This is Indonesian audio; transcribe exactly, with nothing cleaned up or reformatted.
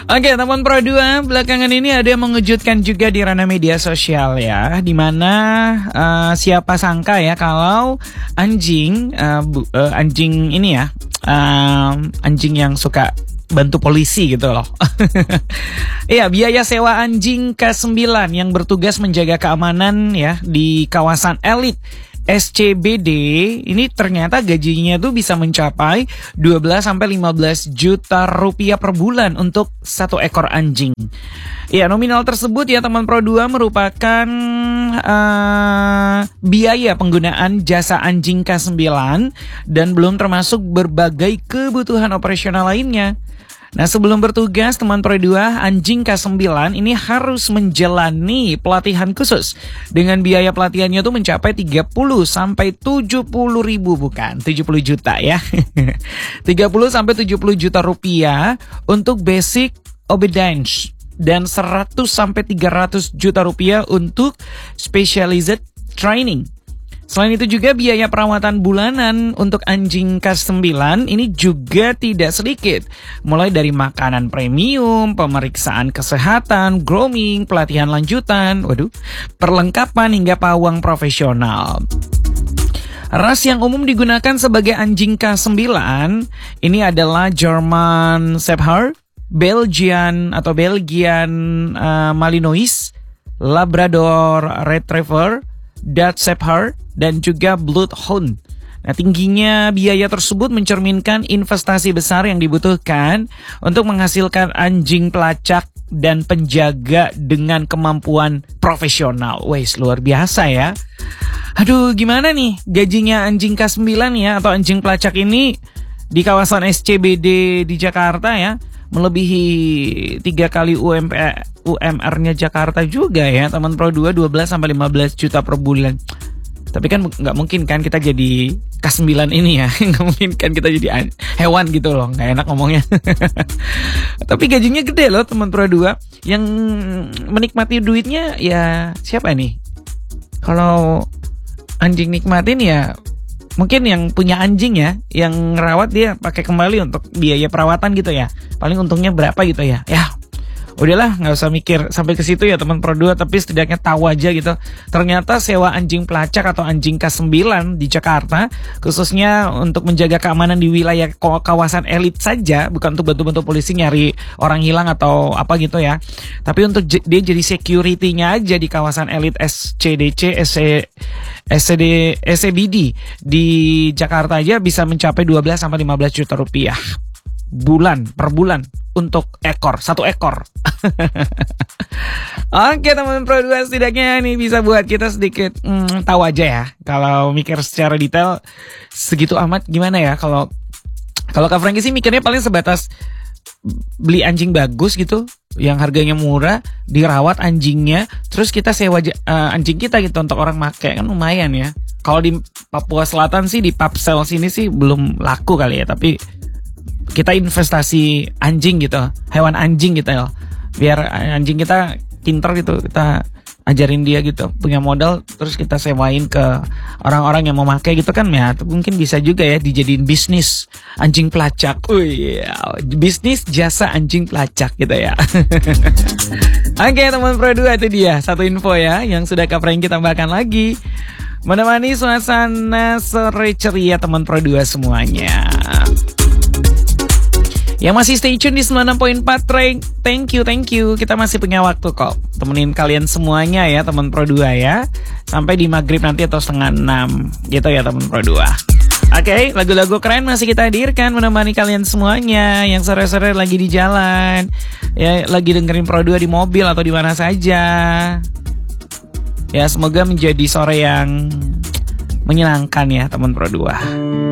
Oke, teman Pro dua, belakangan ini ada yang mengejutkan juga di ranah media sosial ya, dimana uh, siapa sangka ya kalau anjing uh, bu, uh, anjing ini ya, uh, anjing yang suka bantu polisi gitu loh. Iya, biaya sewa anjing K sembilan yang bertugas menjaga keamanan ya di kawasan elit S C B D ini ternyata gajinya tuh bisa mencapai dua belas sampai lima belas juta rupiah per bulan untuk satu ekor anjing. Ya, nominal tersebut ya teman Pro dua merupakan uh, biaya penggunaan jasa anjing K sembilan dan belum termasuk berbagai kebutuhan operasional lainnya. Nah, sebelum bertugas teman Pro dua, anjing K sembilan ini harus menjalani pelatihan khusus dengan biaya pelatihannya tuh mencapai tiga puluh sampai tujuh puluh ribu, bukan tujuh puluh juta ya. tiga puluh sampai tujuh puluh juta rupiah untuk basic obedience dan seratus sampai tiga ratus juta rupiah untuk specialized training. Selain itu juga biaya perawatan bulanan untuk anjing K sembilan ini juga tidak sedikit. Mulai dari makanan premium, pemeriksaan kesehatan, grooming, pelatihan lanjutan, waduh, perlengkapan hingga pawang profesional. Ras yang umum digunakan sebagai anjing K sembilan ini adalah German Shepherd, Belgian atau Belgian uh, Malinois, Labrador Retriever, Dutch Shepherd, dan juga Bloodhound. Nah, tingginya biaya tersebut mencerminkan investasi besar yang dibutuhkan untuk menghasilkan anjing pelacak dan penjaga dengan kemampuan profesional. Wes, luar biasa ya. Aduh, gimana nih gajinya anjing K sembilan ya atau anjing pelacak ini di kawasan S C B D di Jakarta ya, melebihi tiga kali U M R-nya Jakarta juga ya, teman Pro dua, dua belas sampai lima belas juta per bulan. Tapi kan nggak mungkin kan kita jadi K sembilan ini ya, nggak mungkin kan kita jadi hewan gitu loh, nggak enak ngomongnya. Tapi gajinya gede loh teman Pro dua, yang menikmati duitnya ya siapa nih? Kalau anjing nikmatin ya mungkin yang punya anjing ya, yang ngerawat dia pakai kembali untuk biaya perawatan gitu ya. Paling untungnya berapa gitu ya. Ya, udahlah nggak usah mikir sampai ke situ ya teman Pro dua, tapi setidaknya tahu aja gitu. Ternyata sewa anjing pelacak atau anjing K sembilan di Jakarta, khususnya untuk menjaga keamanan di wilayah kawasan elit saja, bukan untuk bantu-bantu polisi nyari orang hilang atau apa gitu ya. Tapi untuk j- dia jadi security-nya aja di kawasan elit S C D C, S C D, S C B D di Jakarta aja bisa mencapai dua belas sampai lima belas juta rupiah bulan per bulan untuk ekor, satu ekor. Oke teman Pro dua, setidaknya ini bisa buat kita sedikit hmm, tahu aja ya. Kalau mikir secara detail segitu amat gimana ya. Kalau kalau Kak Franky sih mikirnya paling sebatas beli anjing bagus gitu, yang harganya murah, dirawat anjingnya, terus kita sewa uh, anjing kita gitu untuk orang pakai, kan lumayan ya. Kalau di Papua Selatan sih, di Papsel sini sih belum laku kali ya, tapi kita investasi anjing gitu, hewan anjing gitu ya, biar anjing kita pinter gitu, kita ajarin dia gitu, punya modal, terus kita sewain ke orang-orang yang mau pakai gitu kan ya. Mungkin bisa juga ya dijadiin bisnis anjing pelacak. Wih, bisnis jasa anjing pelacak gitu ya. Oke teman Pro dua, itu dia satu info ya yang sudah Kak Franky tambahkan lagi, menemani suasana sore ceria teman Pro dua semuanya. Yang masih stay tune di sembilan puluh enam koma empat, thank you, thank you. Kita masih punya waktu kok temenin kalian semuanya ya teman Pro dua ya, sampai di maghrib nanti atau setengah enam gitu ya teman Pro dua. Oke, okay, lagu-lagu keren masih kita hadirkan menemani kalian semuanya yang sore-sore lagi di jalan, ya lagi dengerin Pro dua di mobil atau di mana saja. Ya, semoga menjadi sore yang menyenangkan ya teman Pro dua.